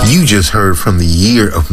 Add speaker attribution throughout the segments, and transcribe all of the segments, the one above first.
Speaker 1: You just heard from the year of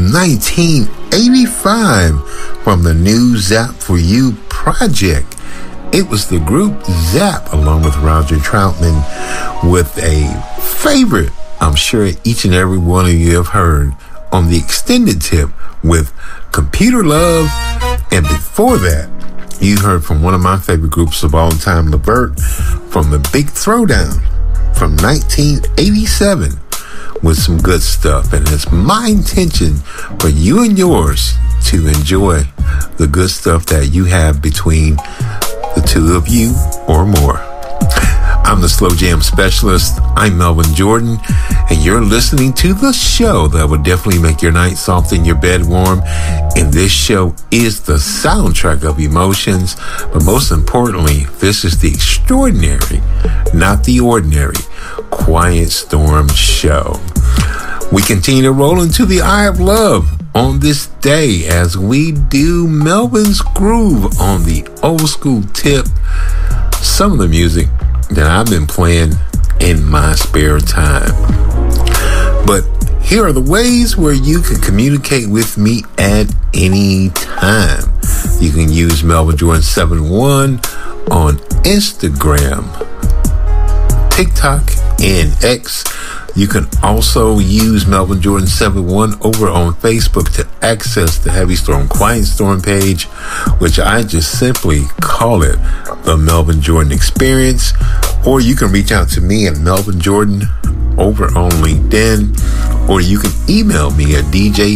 Speaker 1: 1985 from the new Zap For You project. It was the group Zap along with Roger Troutman with a favorite I'm sure each and every one of you have heard on the extended tip with Computer Love. And before that, you heard from one of my favorite groups of all time, Levert, from the Big Throwdown from 1987 with some good stuff. And it's my intention for you and yours to enjoy the good stuff that you have between the two of you or more. I'm the Slow Jam Specialist. I'm Melvin Jordan, and you're listening to the show that will definitely make your night soft and your bed warm. And this show is the soundtrack of emotions, but most importantly, this is the extraordinary, not the ordinary, Quiet Storm Show. We continue to roll into the Eye of Love on this day as we do Melvin's Groove on the old school tip. Some of the music that I've been playing in my spare time. But here are the ways where you can communicate with me at any time. You can use Melvin Jordan 71 on Instagram, TikTok, and X. You can also use Melvin Jordan 71 over on Facebook to access the Heavy Storm Quiet Storm page, which I just simply call it the Melvin Jordan Experience. Or you can reach out to me at Melvin Jordan over on LinkedIn, or you can email me at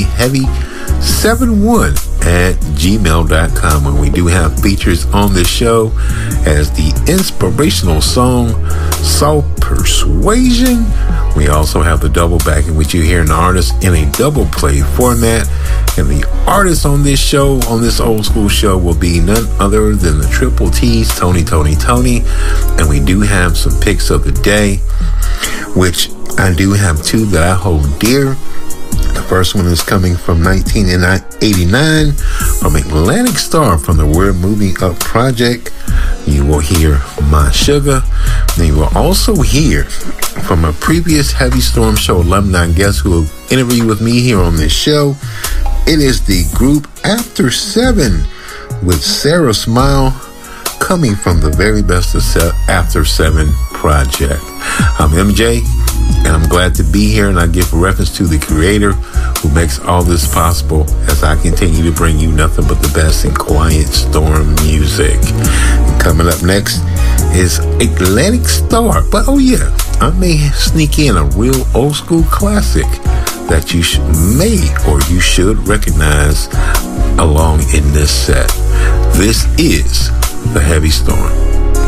Speaker 1: djheavy71@gmail.com. And we do have features on this show as the inspirational song Soft Persuasion. We also have the double back in which you hear an artist in a double play format. And the artist on this show, on this old school show, will be none other than the Triple T's, Tony. And we do have some picks of the day, which I do have two that I hold dear. The first one is coming from 1989 from Atlantic Star from the We're Moving Up project. You will hear My Sugar. And you will also hear from a previous Heavy Storm Show alumni guest who will interview with me here on this show. It is the group After 7 with Sarah Smile, coming from the very best of After 7 project. I'm MJ, and I'm glad to be here, and I give reference to the creator who makes all this possible as I continue to bring you nothing but the best in Quiet Storm music. And coming up next is Atlantic Star. But oh yeah, I may sneak in a real old school classic that you may or you should recognize along in this set. This is the Heavy Storm.